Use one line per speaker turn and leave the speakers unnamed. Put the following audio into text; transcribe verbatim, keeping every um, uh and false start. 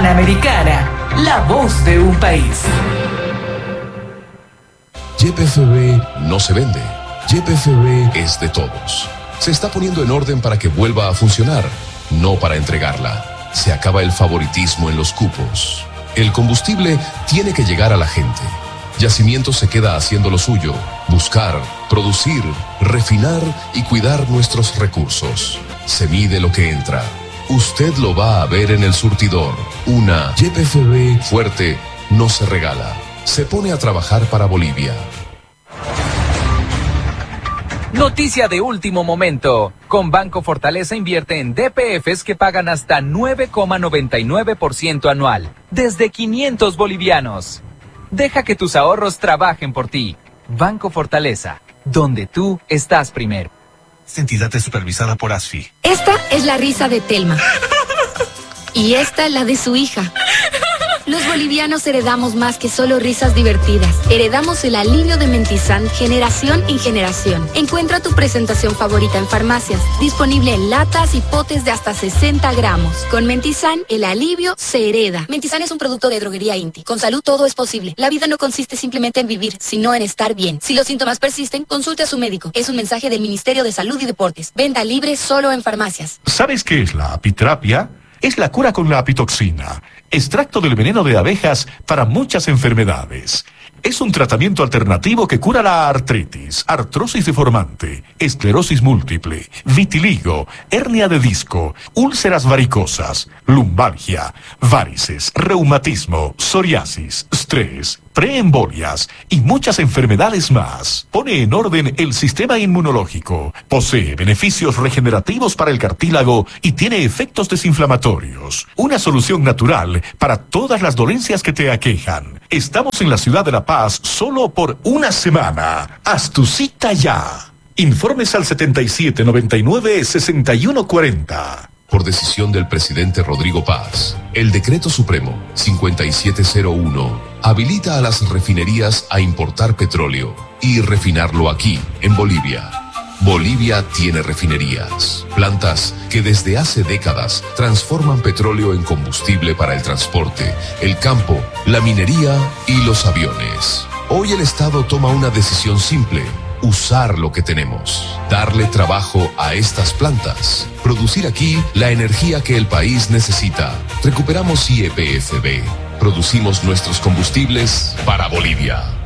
Panamericana, la voz de un país.
Y P F B no se vende. Y P F B es de todos. Se está poniendo en orden para que vuelva a funcionar, no para entregarla. Se acaba el favoritismo en los cupos. El combustible tiene que llegar a la gente. Yacimiento se queda haciendo lo suyo: buscar, producir, refinar y cuidar nuestros recursos. Se mide lo que entra. Usted lo va a ver en el surtidor. Una Y P F B fuerte no se regala. Se pone a trabajar para Bolivia.
Noticia de último momento. Con Banco Fortaleza invierte en D P Fs que pagan hasta nueve coma noventa y nueve por ciento anual, desde quinientos bolivianos. Deja que tus ahorros trabajen por ti. Banco Fortaleza, donde tú estás primero.
Esta entidad es supervisada por A S F I.
Esta es la risa de Telma. Y esta la de su hija. Los bolivianos heredamos más que solo risas divertidas. Heredamos el alivio de Mentizan generación en generación. Encuentra tu presentación favorita en farmacias. Disponible en latas y potes de hasta sesenta gramos. Con Mentizan, el alivio se hereda. Mentizan es un producto de droguería Inti. Con salud todo es posible. La vida no consiste simplemente en vivir, sino en estar bien. Si los síntomas persisten, consulte a su médico. Es un mensaje del Ministerio de Salud y Deportes. Venta libre solo en farmacias.
¿Sabes qué es la apiterapia? Es la cura con la apitoxina, extracto del veneno de abejas para muchas enfermedades. Es un tratamiento alternativo que cura la artritis, artrosis deformante, esclerosis múltiple, vitiligo, hernia de disco, úlceras varicosas, lumbalgia, varices, reumatismo, psoriasis, estrés, preembolias y muchas enfermedades más. Pone en orden el sistema inmunológico, posee beneficios regenerativos para el cartílago y tiene efectos desinflamatorios. Una solución natural para todas las dolencias que te aquejan. Estamos en la ciudad de La Paz solo por una semana. Haz tu cita ya. Informes al setenta y siete noventa y nueve sesenta y uno cuarenta.
Por decisión del presidente Rodrigo Paz, el Decreto Supremo cincuenta y siete cero uno habilita a las refinerías a importar petróleo y refinarlo aquí, en Bolivia. Bolivia tiene refinerías, plantas que desde hace décadas transforman petróleo en combustible para el transporte, el campo, la minería y los aviones. Hoy el Estado toma una decisión simple: usar lo que tenemos, darle trabajo a estas plantas, producir aquí la energía que el país necesita. Recuperamos Y P F B, producimos nuestros combustibles para Bolivia.